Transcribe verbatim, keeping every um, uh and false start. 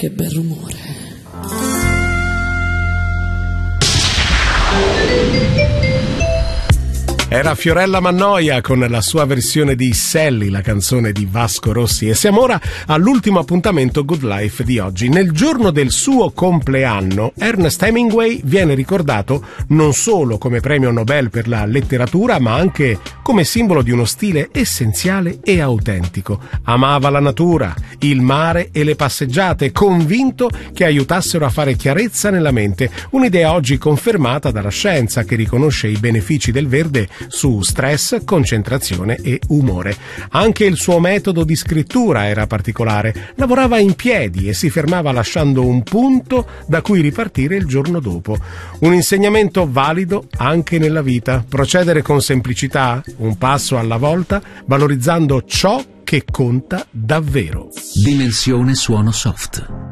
Che bel rumore. Era Fiorella Mannoia con la sua versione di Sally, la canzone di Vasco Rossi, e siamo ora all'ultimo appuntamento Good Life di oggi. Nel giorno del suo compleanno, Ernest Hemingway viene ricordato non solo come premio Nobel per la letteratura, ma anche come simbolo di uno stile essenziale e autentico. Amava la natura, il mare e le passeggiate, convinto che aiutassero a fare chiarezza nella mente, un'idea oggi confermata dalla scienza che riconosce i benefici del verde su stress, concentrazione e umore. Anche il suo metodo di scrittura era particolare. Lavorava in piedi e si fermava lasciando un punto da cui ripartire il giorno dopo. Un insegnamento valido anche nella vita. Procedere con semplicità, un passo alla volta, valorizzando ciò che conta davvero. Dimensione suono soft.